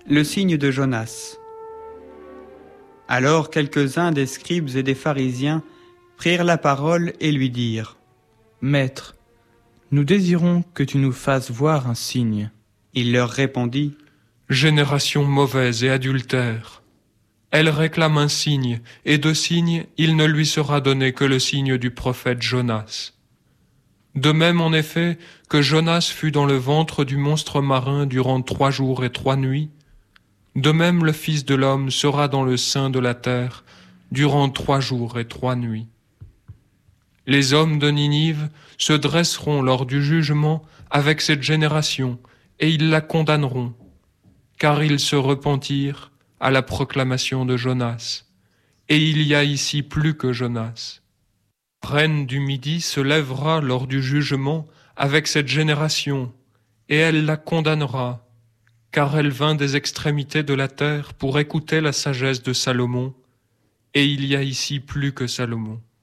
Le signe de Jonas. Alors quelques-uns des scribes et des pharisiens prirent la parole et lui dirent : Maître, nous désirons que tu nous fasses voir un signe. Il leur répondit : Génération mauvaise et adultère. Elle réclame un signe, et de signe, il ne lui sera donné que le signe du prophète Jonas. De même, en effet, que Jonas fut dans le ventre du monstre marin durant 3 jours et 3 nuits, de même le Fils de l'homme sera dans le sein de la terre durant 3 jours et 3 nuits. Les hommes de Ninive se dresseront lors du jugement avec cette génération, et ils la condamneront, car ils se repentirent à la proclamation de Jonas. Et il y a ici plus que Jonas. La reine du Midi se lèvera lors du jugement avec cette génération, et elle la condamnera, car elle vint des extrémités de la terre pour écouter la sagesse de Salomon, et il y a ici plus que Salomon.